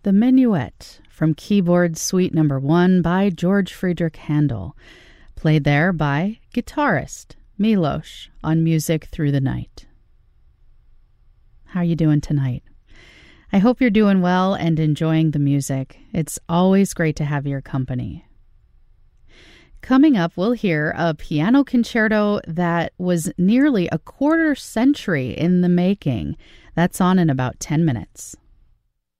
The Minuet from Keyboard Suite No. 1 by George Friedrich Handel, played there by guitarist Milos on Music Through the Night. How are you doing tonight? I hope you're doing well and enjoying the music. It's always great to have your company. Coming up, we'll hear a piano concerto that was nearly a quarter century in the making. That's on in about 10 minutes.